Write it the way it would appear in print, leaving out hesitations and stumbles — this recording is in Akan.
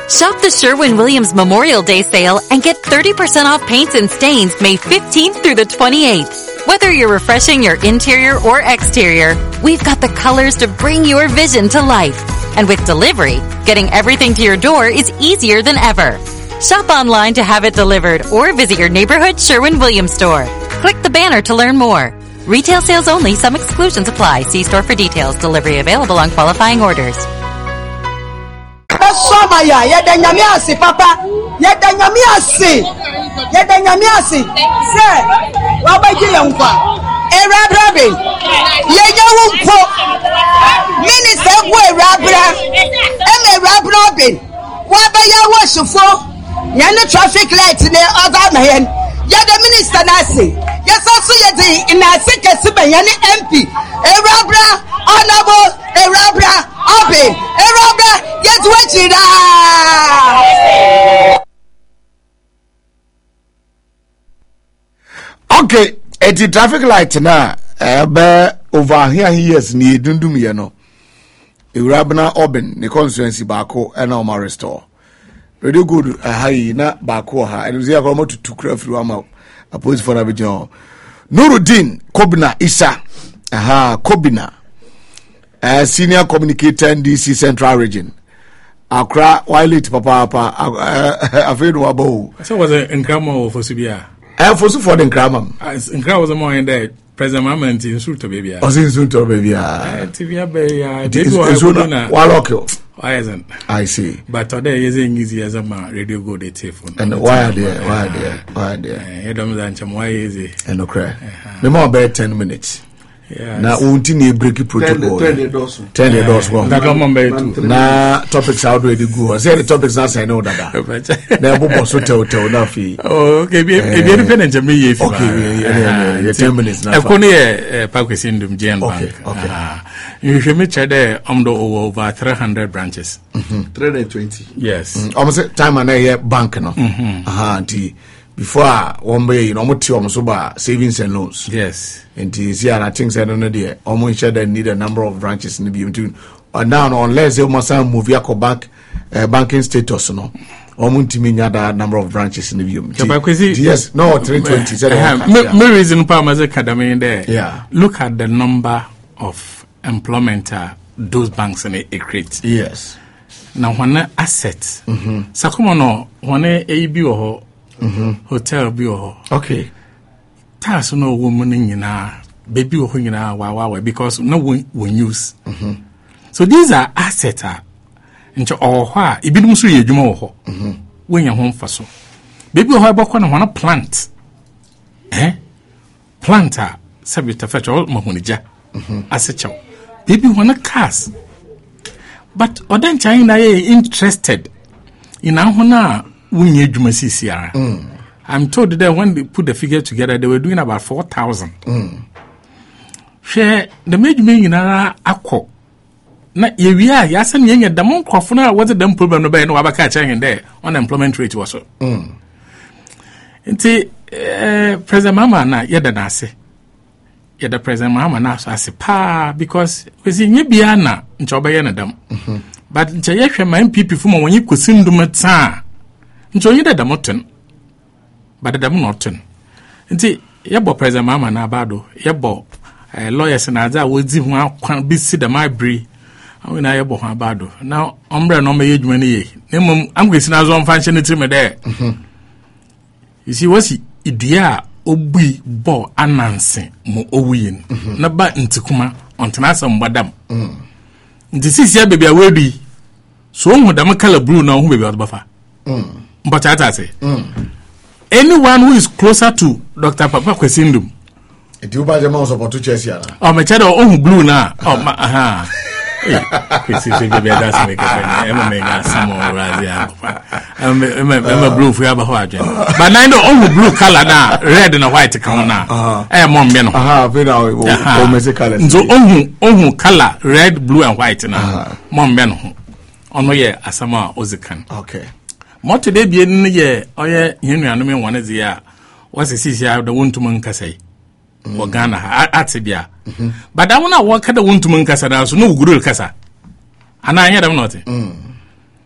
Shop the Sherwin-Williams Memorial Day sale and get 30% off paints and stains May 15th through the 28th. Whether you're refreshing your interior or exterior, we've got the colors to bring your vision to life. And with delivery, getting everything to your door is easier than ever. Shop online to have it delivered or visit your neighborhood Sherwin-Williams store. Click the banner to learn more. Retail sales only. Some exclusions apply. See store for details. Delivery available on qualifying orders. Somaya yedanyamiasi papa yedanyamiasi se wabaji yankwa erabrabe yeyawunko minister wo erabra erabrabe wabaya washufo yana traffic light ne other man yada minister nasi yasasu yedi inasi kesibe yani MP erabra honorable erabra open erabra get wachida. Okay, at the traffic light na over here years ni dundum ye no erabra open the constituency bako and our restore radio good high na bako ha and we are going to tukra free am oppose for Abidjan Nuruddin Kobina Isa Kobina senior communicator in DC Central Region. Accra, Wiley, Papa, afraid of abo. So was it in Grandma for Subia? For so for the Grandma. In Grandma was a more in there. President Mamma in Sulto baby. I was in Sulto baby. TV baby. Why isn't I see? But today is easy as a man. Radio go the telephone. And why are there? Why is it? And okay. The more about 10 minutes. Yeah. Na unti ni break protocol. 10 doors. Na topics out already go. Say the topics now say no dada. Na bobo so tell na fi. Oh, okay. Be independent me ye fi. Okay. 10 minutes na. E ko ne pa kwesindum Gen Bank. Okay. You should me chede over 300 branches. 320. Yes. Almost time na here bank no. Nti before one way, almost savings and loans. Yes. And I think I don't know there. Almost need a number of branches in the between. And now, unless you must move your bank banking status, no. Almost mean that number of branches in the view. Yes, no, 320. My reason for my academy there. Yeah. Look at the number of employment those banks in a create. Yes. Now, when assets, Sakumono, when AB or hotel bi okay tas no woman in baby or wow because no one use so these are assets into or wha ibidum so ye dwuma ho when your home for so baby ho ebokọ na wana plant planter sabita fetch all mahunija asset baby wana cars but odan China interested in ahona I'm told that when they put the figure together, they were doing about 4,000. Share the major meaning in our aqua. Na year, yes, and young at the monk of was a dumb problem no better no abacatching in there. Unemployment rate was so. And President Mama na yedanase. Yada President Mama na so as pa because was in Yabiana in Chobayanadam. But Jayasha, my people from when you could sing to Matsa. Nso yida da moten but da moten nti yebo President Mama na abado yebo lawyers na aza wodi ho akwan bi si da mabri awu na yebo ho abado na ombre no me yedwuma ne ye nemum amkwesi na zo mfa nche ne tiri me de you see wasi idea obi bo ananse mo owuyin na ba ntikuma ontena asam badam nti sisi ya baby awedi so hu da makala blue na hu baby obafa but I say, anyone who is closer to Dr. Papa Kwesindum, it you buy the mouse of two chairs here. Oh, my child, oh, blue now. Oh, my, that's make a blue for your but I know all blue color now, red and a white color now. I am one men. So, oh, color, red, blue, and white now. Mom men on my asama ozikan. Okay. More today be in the year, or yeah, you know, one is the year. What's the CC of the one to Munkasay? Or Ghana, at Sibia. But I want to walk at the one to Munkasa, so no good Casa. And I hear them nothing.